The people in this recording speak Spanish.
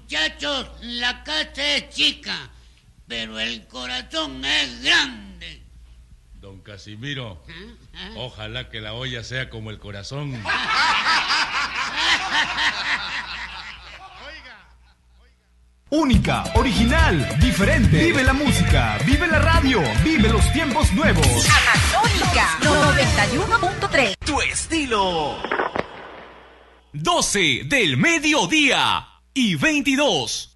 Muchachos, la casa es chica, pero el corazón es grande. Don Casimiro, ojalá que la olla sea como el corazón. Única, original, diferente. Vive la música, vive la radio, vive los tiempos nuevos. Amazónica 91.3. Tu estilo. 12 del mediodía y 22.